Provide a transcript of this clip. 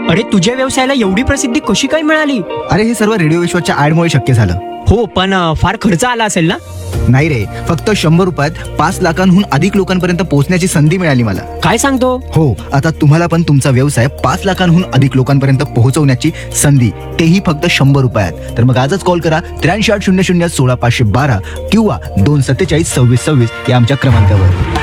अरे तुझ्या व्यवसायाला एवढी प्रसिद्धी कशी काय मिळाली? अरे हे सर्व रेडिओ विश्वाच्या ऍडमुळे शक्य झालं. हो, पण फार खर्च आला असेल ना? नाही रे, फक्त 100 रुपयात 5 लाखांहून अधिक लोकांपर्यंत पोहोचण्याची संधी मिळाली मला. काय सांगतो? हो, आता तुम्हाला पण तुमचा व्यवसाय 5 लाखांहून अधिक लोकांपर्यंत पोहोचवण्याची संधी, तेही फक्त 100 रुपयात. तर मग आजच कॉल करा 83 800 16 512 किंवा 247 26 26 या आमच्या क्रमांकावर.